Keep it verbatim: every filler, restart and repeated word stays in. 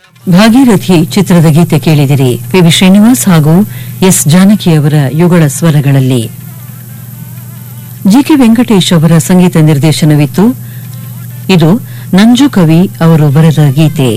ಭಾಗೀರಥಿ ಚಿತ್ರದ ಗೀತೆ ಕೇಳಿದಿರಿ. ಪಿವಿ ಶ್ರೀನಿವಾಸ್ ಹಾಗೂ ಎಸ್ ಜಾನಕಿಯವರ ಯುಗಳ ಸ್ವರಗಳಲ್ಲಿ. ಜಿಕೆ ವೆಂಕಟೇಶ್ ಅವರ ಸಂಗೀತ ನಿರ್ದೇಶನವಿತ್ತು. ಇದು ನಂಜು ಕವಿ ಅವರು ಬರೆದ ಗೀತೆ.